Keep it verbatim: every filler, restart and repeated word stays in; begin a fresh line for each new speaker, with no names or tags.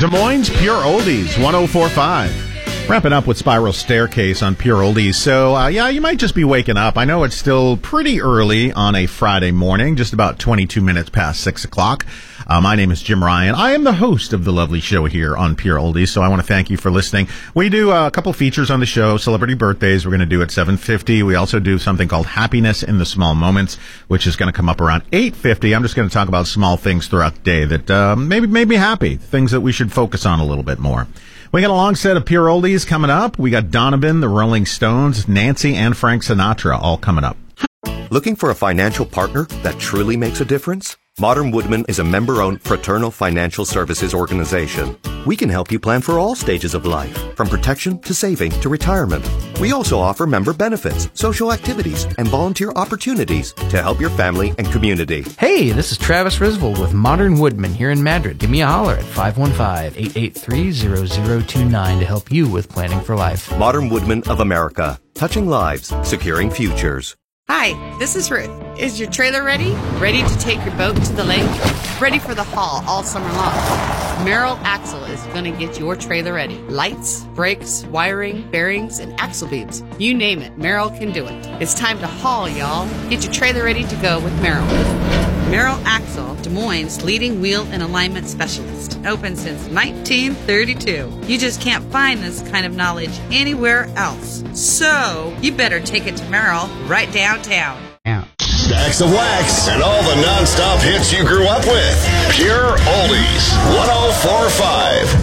Des Moines Pure Oldies, one oh four point five. Wrapping up with Spiral Staircase on Pure Oldies. So, uh, yeah, you might just be waking up. I know it's still pretty early on a Friday morning, just about twenty-two minutes past six o'clock. Uh, my name is Jim Ryan. I am the host of the lovely show here on Pure Oldies, so I want to thank you for listening. We do uh, a couple features on the show, celebrity birthdays. We're going to do at seven fifty. We also do something called Happiness in the Small Moments, which is going to come up around eight fifty. I'm just going to talk about small things throughout the day that uh, maybe made me happy, things that we should focus on a little bit more. We got a long set of Pure Oldies coming up. We got Donovan, the Rolling Stones, Nancy, and Frank Sinatra all coming up.
Looking for a financial partner that truly makes a difference? Modern Woodmen is a member-owned fraternal financial services organization. We can help you plan for all stages of life, from protection to saving to retirement. We also offer member benefits, social activities, and volunteer opportunities to help your family and community.
Hey, this is Travis Risvold with Modern Woodmen here in Madrid. Give me a holler at five one five, eight eight three, zero zero two nine to help you with planning for life.
Modern Woodmen of America. Touching lives, securing futures.
Hi, this is Ruth. Is your trailer ready? Ready to take your boat to the lake? Ready for the haul all summer long? Merrill Axle is going to get your trailer ready. Lights, brakes, wiring, bearings, and axle beams. You name it, Merrill can do it. It's time to haul, y'all. Get your trailer ready to go with Merrill. Merrill Axle, Des Moines' leading wheel and alignment specialist. Open since nineteen thirty-two. You just can't find this kind of knowledge anywhere else. So, you better take it to Merrill right downtown.
Yeah.
Stacks of wax and all the non-stop hits you grew up with. Pure Oldies, one oh four point five.